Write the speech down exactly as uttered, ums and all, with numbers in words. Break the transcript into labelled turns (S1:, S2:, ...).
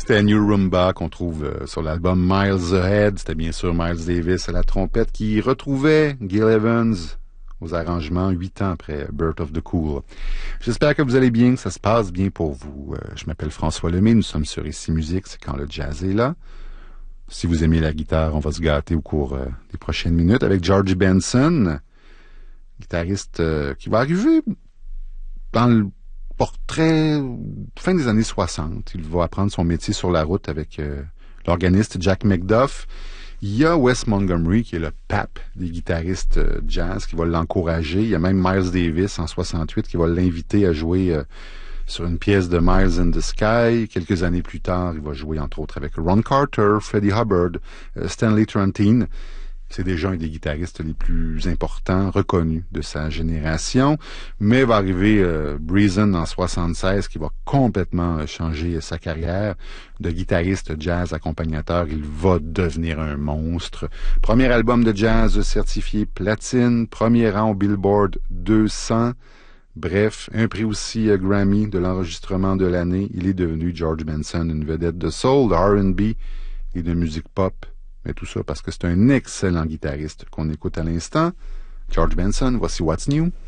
S1: C'était New Rumba qu'on trouve euh, sur l'album Miles Ahead. C'était bien sûr Miles Davis à la trompette qui retrouvait Gil Evans aux arrangements huit ans après Birth of the Cool. J'espère que vous allez bien, que ça se passe bien pour vous. Euh, je m'appelle François Lemay, nous sommes sur Ici Musique, c'est quand le jazz est là. Si vous aimez la guitare, on va se gâter au cours euh, des prochaines minutes avec George Benson, guitariste euh, qui va arriver dans le portrait fin des années soixante. Il va apprendre son métier sur la route avec euh, l'organiste Jack McDuff. Il y a Wes Montgomery, qui est le pape des guitaristes euh, jazz, qui va l'encourager. Il y a même Miles Davis, en soixante-huit, qui va l'inviter à jouer euh, sur une pièce de Miles in the Sky. Quelques années plus tard, il va jouer entre autres avec Ron Carter, Freddie Hubbard, euh, Stanley Turrentine. C'est déjà un des guitaristes les plus importants, reconnus de sa génération. Mais va arriver euh, Breezen en soixante-seize qui va complètement euh, changer sa carrière. De guitariste jazz accompagnateur, il va devenir un monstre. Premier album de jazz certifié platine, premier rang au Billboard deux cents. Bref, un prix aussi euh, Grammy de l'enregistrement de l'année. Il est devenu, George Benson, une vedette de soul, de R and B et de musique pop. Mais tout ça parce que c'est un excellent guitariste qu'on écoute à l'instant. George Benson, voici What's New.